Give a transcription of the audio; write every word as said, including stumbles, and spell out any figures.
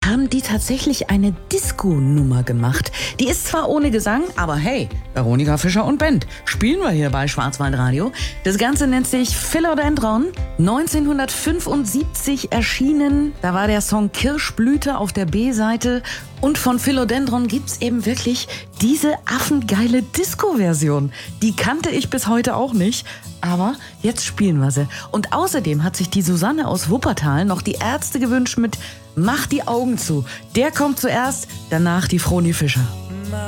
haben die tatsächlich eine Disco-Nummer gemacht. Die ist zwar ohne Gesang, aber hey, Veronika Fischer und Band spielen wir hier bei Schwarzwaldradio. Das Ganze nennt sich Philodendron. neunzehnhundertfünfundsiebzig erschienen. Da war der Song Kirschblüte auf der B-Seite. Und von Philodendron gibt's eben wirklich diese affengeile Disco-Version. Die kannte ich bis heute auch nicht. Aber jetzt spielen wir sie. Und außerdem hat sich die Susanne aus Wuppertal noch die Ärzte gewünscht mit Mach die Augen zu. Der kommt zuerst, danach die Froni Fischer.